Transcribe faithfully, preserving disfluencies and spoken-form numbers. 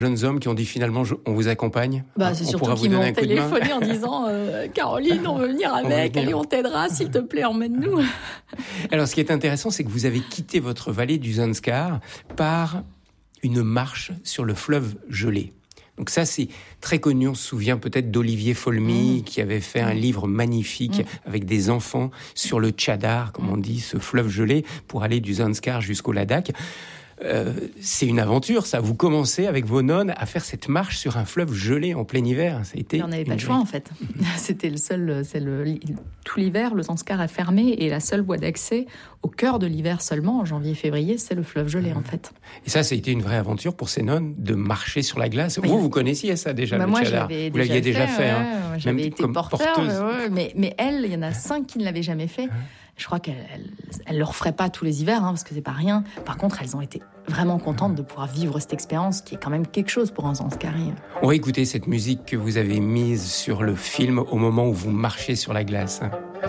jeunes hommes qui ont dit finalement je, on vous accompagne. Bah, c'est on surtout qu'ils m'ont téléphoné en disant euh, Caroline, on veut venir avec, allez, on t'aidera, s'il te plaît, emmène-nous. Alors, ce qui est intéressant, c'est que vous avez quitté votre vallée du Zanskar par une marche sur le fleuve gelé. Donc ça, c'est très connu. On se souvient peut-être d'Olivier Folmy, mmh. qui avait fait un livre magnifique mmh. avec des enfants sur le Tchadar, comme on dit, ce fleuve gelé, pour aller du Zanskar jusqu'au Ladakh. Euh, c'est une aventure, ça. Vous commencez avec vos nonnes à faire cette marche sur un fleuve gelé en plein hiver. Ça a été. On n'avait pas le choix, en fait. C'était le seul, c'est le tout l'hiver, le Zanskar est fermé et la seule voie d'accès au cœur de l'hiver seulement, en janvier-février, c'est le fleuve gelé, mmh. en fait. Et ça, ça a été une vraie aventure pour ces nonnes de marcher sur la glace. Oui. Vous, vous connaissiez ça déjà, bah le moi, Tchadar. Vous l'aviez déjà fait. Ouais, hein. ouais, j'avais été porteur, ouais, mais mais elle, il y en a cinq qui ne l'avaient jamais fait. Mmh. Je crois qu'elles ne le referaient pas tous les hivers, hein, parce que c'est pas rien. Par contre, elles ont été vraiment contentes de pouvoir vivre cette expérience, qui est quand même quelque chose pour un Zanskari. On va écouter cette musique que vous avez mise sur le film au moment où vous marchez sur la glace.